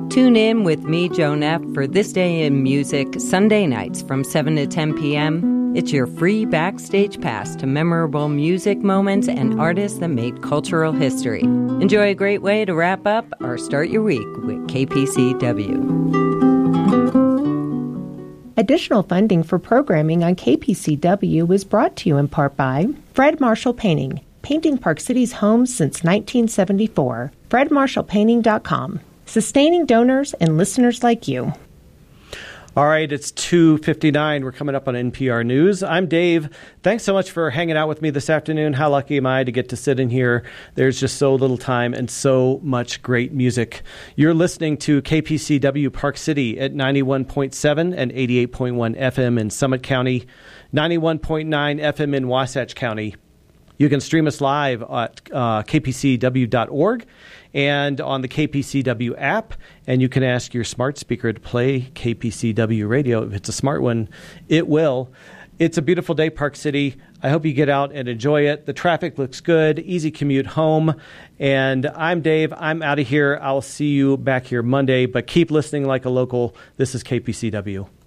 Tune in with me, Joan F., for This Day in Music, Sunday nights from 7 to 10 p.m. It's your free backstage pass to memorable music moments and artists that made cultural history. Enjoy a great way to wrap up or start your week with KPCW. Additional funding for programming on KPCW was brought to you in part by Fred Marshall Painting, painting Park City's homes since 1974. FredMarshallPainting.com. Sustaining donors and listeners like you. All right, it's 2:59. We're coming up on NPR News. I'm Dave. Thanks so much for hanging out with me this afternoon. How lucky am I to get to sit in here? There's just so little time and so much great music. You're listening to KPCW Park City at 91.7 and 88.1 FM in Summit County, 91.9 FM in Wasatch County. You can stream us live at kpcw.org and on the KPCW app, and you can ask your smart speaker to play KPCW radio. If it's a smart one, it will. It's a beautiful day, Park City. I hope you get out and enjoy it. The traffic looks good, easy commute home. And I'm Dave. I'm out of here. I'll see you back here Monday, but keep listening like a local. This is KPCW.